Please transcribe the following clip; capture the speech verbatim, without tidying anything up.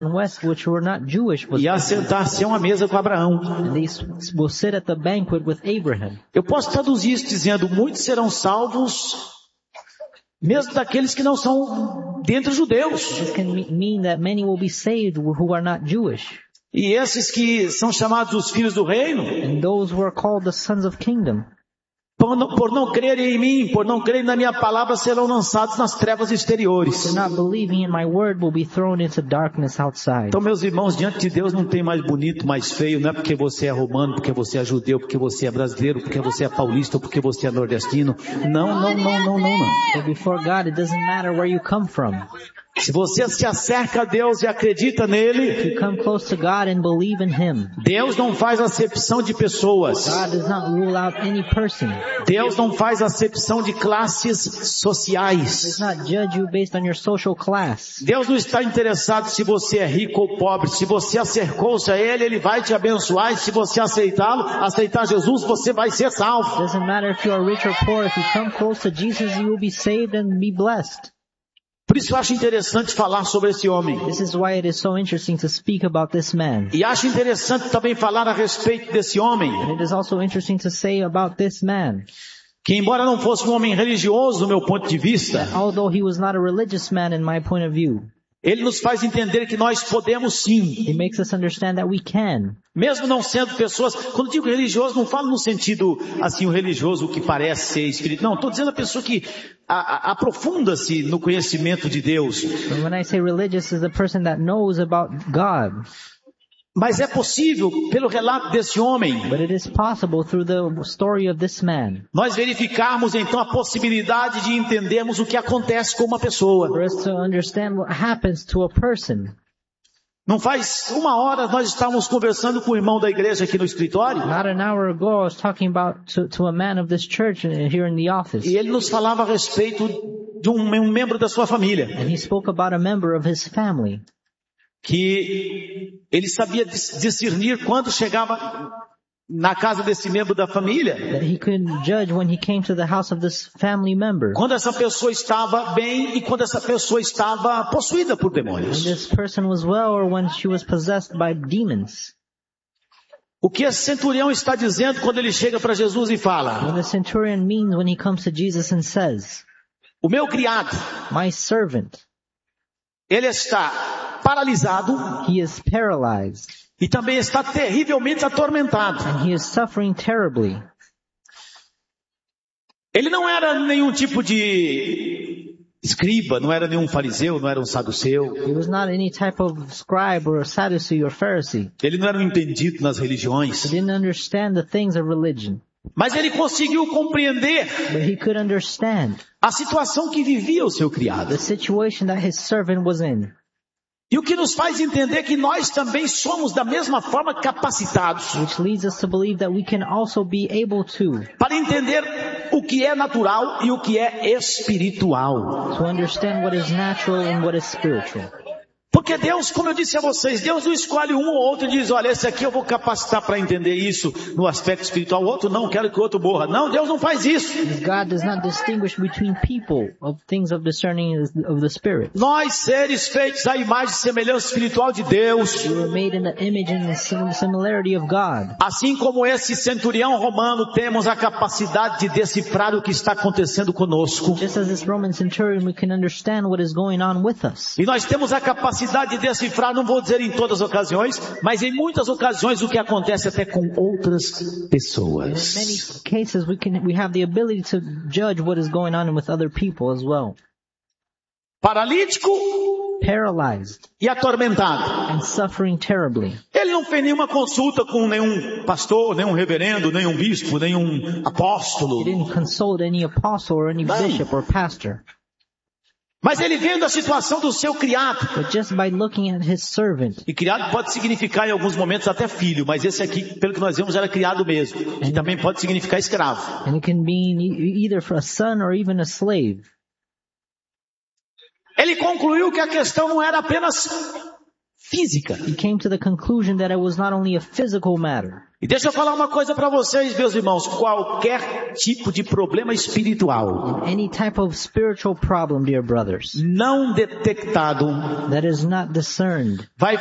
and west which were not Jewish was e assentar-se a uma mesa com Abraão. and they s- will sit at the banquet with Abraham. Eu posso traduzir isso dizendo, muitos serão salvos, mesmo daqueles que não são dentre judeus. This can me- mean that many will be saved who are not Jewish, E esses que são chamados os filhos do reino, and those who are called the sons of kingdom, por não, por não crerem em mim, por não crerem na minha palavra, serão lançados nas trevas exteriores. for not believing in my word, will be thrown into darkness outside. Então, meus irmãos, diante de Deus não tem mais bonito, mais feio, não é porque você é romano, porque você é judeu, porque você é brasileiro, porque você é paulista, ou porque você é nordestino. Não, não, não, não, não, não. So before God, it doesn't matter where you come from. Se você se acerca a Deus e acredita nele, If you come close to God and believe in Him, Deus não faz acepção de pessoas. God does not rule out any person. Deus não faz acepção de classes Does sociais. not judge you based on your social class. Deus não está interessado se você é rico ou pobre. Se você acercou-se a Ele, Ele vai te abençoar. E se você aceitá-lo, aceitar Jesus, você vai ser salvo. Doesn't matter if you are rich or poor. If you come close to Jesus, you will be saved and be blessed. Por isso eu acho interessante falar sobre esse homem. This is why it is so interesting to speak about this man. E acho interessante também falar a respeito desse homem, And it is also interesting to say about this man. que embora não fosse um homem religioso do meu ponto de vista, Although he was not a religious man in my point of view, ele nos faz entender que nós podemos sim, he makes us understand that we can. mesmo não sendo pessoas, quando digo religioso, não falo no sentido assim, o religioso que parece ser espiritual, não, estou dizendo a pessoa que a- a- aprofunda-se no conhecimento de Deus. And when I say religious, is the person that knows about God. Mas é possível, pelo relato desse homem, But it is possible through the story of this man nós verificarmos então a possibilidade de entendermos o que acontece com uma pessoa. for us to understand what happens to a person. Não faz uma hora nós estávamos conversando com o irmão da igreja aqui no escritório, Not an hour ago, I was talking about to, to a man of this church here in the office. e ele nos falava a respeito de um, um membro da sua família, And he spoke about a member of his family. que ele sabia dis- discernir quando chegava na casa desse membro da família, That he could judge when he came to the house of this family member. quando essa pessoa estava bem e quando essa pessoa estava possuída por When demônios. this person was well or when she was possessed by demons. O que esse centurião está dizendo quando ele chega para Jesus e fala, What the centurion means when he comes to Jesus and says, o meu criado, my servant, ele está paralisado he is paralyzed e também está terrivelmente atormentado. and he is suffering terribly. Ele não era nenhum tipo de escriba, não era nenhum fariseu, não era um saduceu. He was not any type of scribe or Sadducee or Pharisee. Ele não era um entendido nas religiões. He didn't understand the things of religion. Mas ele conseguiu compreender But he could understand a situação que vivia o seu criado. the situation that his servant was in. E o que nos faz entender que nós também somos da mesma forma capacitados Which leads us to believe that we can also be able to, para entender o que é natural e o que é espiritual. to understand what is natural and what is spiritual. Porque Deus, como eu disse a vocês, Deus não escolhe um ou outro e diz, olha, esse aqui eu vou capacitar para entender isso no aspecto espiritual, o outro não, quero que o outro morra. Não, Deus não faz isso. God does not distinguish between people of things of discerning of the Spirit. Nós, seres feitos à imagem e semelhança espiritual de Deus, We were made in the image and the sim- similarity of God. assim como esse centurião romano, temos a capacidade de decifrar o que está acontecendo conosco. Just as this Roman centurion, we can understand what is going on with us. E nós temos a capacidade de decifrar, não vou dizer em todas as ocasiões, mas em muitas ocasiões o que acontece até com outras In pessoas. many cases, we can we have the ability to judge what is going on with other people as well. Paralítico Paralyzed e atormentado. and suffering terribly. Ele não fez nenhuma consulta com nenhum pastor, nenhum reverendo, nenhum bispo, nenhum apóstolo. He didn't consult any apostle or any bishop or pastor. Mas ele vendo a situação do seu criado. But just by looking at his servant, E criado pode significar em alguns momentos até filho, mas esse aqui, pelo que nós vemos, era criado mesmo. E também pode significar escravo. and it can mean e- either for a son or even a slave. Ele concluiu que a questão não era apenas física. He came to the conclusion that it was not only a physical matter. E deixa eu falar uma coisa para vocês, meus irmãos, qualquer tipo de problema espiritual Any type of spiritual problem, dear brothers, não detectado that is not discerned vai